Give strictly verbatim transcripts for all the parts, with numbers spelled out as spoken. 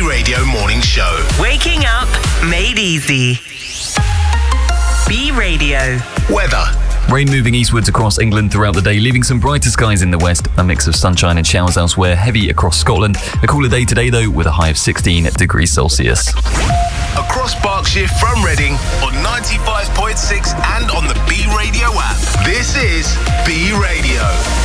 Radio Morning Show. Waking up made easy. B Radio. Weather. Rain moving eastwards across England throughout the day, leaving some brighter skies in the west. A mix of sunshine and showers elsewhere, heavy across Scotland. A cooler day today, though, with a high of sixteen degrees Celsius. Across Berkshire from Reading on ninety-five point six and on the B Radio app. This is B Radio.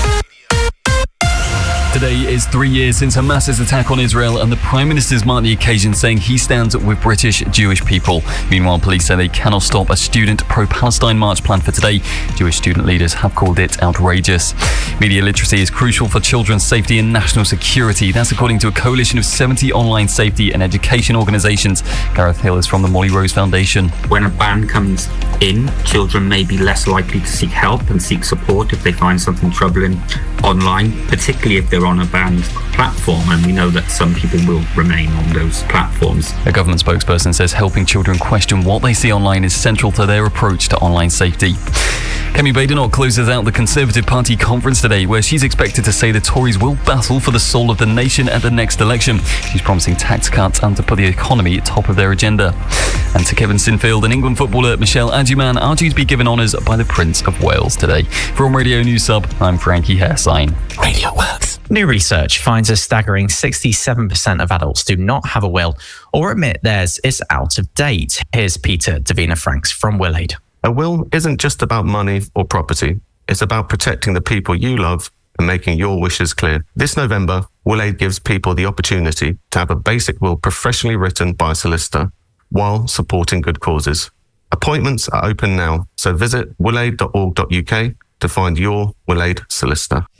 Today is three years since Hamas's attack on Israel, and the Prime Minister's marked the occasion, saying he stands with British Jewish people. Meanwhile, police say they cannot stop a student pro-Palestine march planned for today. Jewish student leaders have called it outrageous. Media literacy is crucial for children's safety and national security. That's according to a coalition of seventy online safety and education organisations. Gareth Hill is from the Molly Rose Foundation. When a ban comes in, children may be less likely to seek help and seek support if they find something troubling online, particularly if they're on a banned platform, and we know that some people will remain on those platforms. A government spokesperson says helping children question what they see online is central to their approach to online safety. Kemi Badenoch closes out the Conservative Party conference today, where she's expected to say the Tories will battle for the soul of the nation at the next election. She's promising tax cuts and to put the economy top of their agenda. And to Kevin Sinfield and England footballer Michelle Adjuman are due to be given honours by the Prince of Wales today. From Radio News Sub, I'm Frankie Hairsign. Radio Works. New research finds a staggering sixty-seven percent of adults do not have a will or admit theirs is out of date. Here's Peter Davina Franks from Wilade. A will isn't just about money or property. It's about protecting the people you love and making your wishes clear. This November, Wilade gives people the opportunity to have a basic will professionally written by a solicitor while supporting good causes. Appointments are open now, so visit wilade dot org dot uk to find your Wilade solicitor.